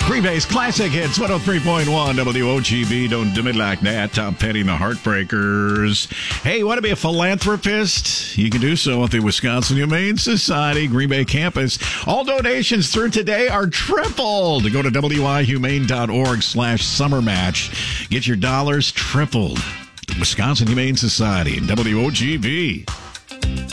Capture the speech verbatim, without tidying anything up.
Green Bay's classic hits, one oh three point one W O G B. Don't do me like that. Tom Petty and the Heartbreakers. Hey, want to be a philanthropist? You can do so at the Wisconsin Humane Society Green Bay campus. All donations through today are tripled. Go to W I humane dot org slash summer match. Get your dollars tripled. Wisconsin Humane Society, W O G B.